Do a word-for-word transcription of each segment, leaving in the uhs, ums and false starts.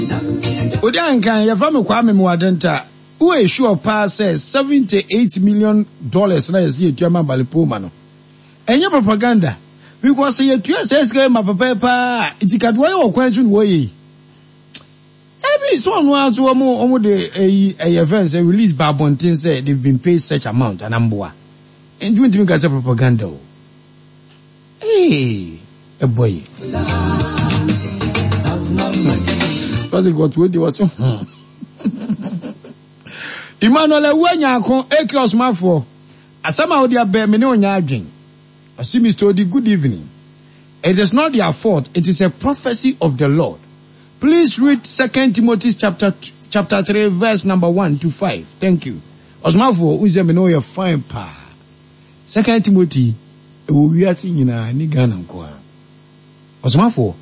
Odiankan ya fami Kwame Mwadenta who is sure pass says seventy-eight million dollars na yesi etua mabalipo ma no. Enye propaganda because ye tua says game ma papa pa itikadwo ye okwansu wo yi. Every so no anso omo omo de eh events release by Bontin say they've been paid such amount and amboa. And you think that's propaganda? Hey, a boy. What it got with you was Emmanuel Wanya kon Ekios Mafo. Asama odia be me ne onya adwen. Asimi story good evening. It is not their fault, it is a prophecy of the Lord. Please read Second Timothy chapter chapter three verse number one to five. Thank you. Osmafo unze me no ye fine pa. Second Timothy e wo wiati nyina ni Ghana nko a. Osmafo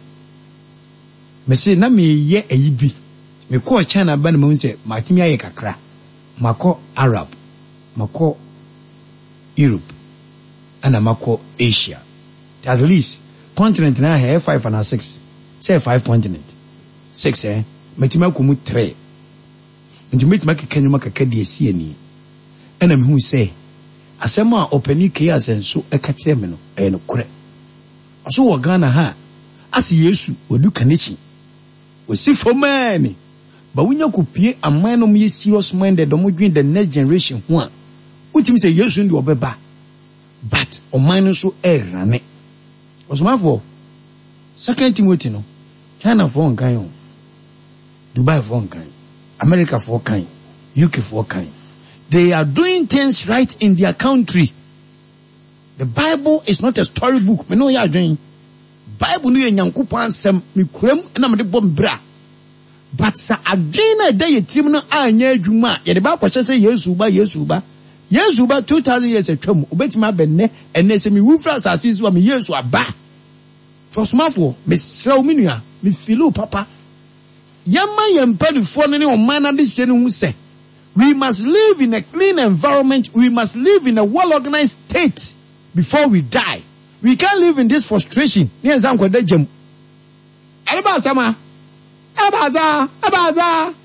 me say na me ye ayibi. Me ko China ba na me unse matimi aye kakra. Mako Arab, mako Europe, and mako Asia. At least continent na have five and six. Say five continent. Six eh. Metima kumu three. Nti metima kekanyo makaka de esi ani. Ana me hu say asema opani ke asenso e ka kire me no e no kore. Aso wo Ghana ha asi Yesu odu kanechi. Osi fomani. But when you compare a man of me serious minded, don't dream the next generation one. What you say, yes, you do beba. But o man so air rane. Was my for Second Timothy no. China for one kind, Dubai for one kind, America for kind, U K for kind. They are doing things right in their country. The Bible is not a storybook. Me know you are doing. Bible no yankupan sem mi kurem na me de bom bra. But sa agena day team no anya adwuma ye de ba kwache say Yesu ba Yesu ba Yesu ba two thousand years atwam obetima benne enne se mi wufra sa ati so me Yesu aba for smafo me sraw minua me filu papa yamma yempadufo no ne o man na de hye no hu se we must live in a clean environment, we must live in a well organized state before we die. We can't live in this frustration ne nsan kwada jam alba sama Abaza, abaza.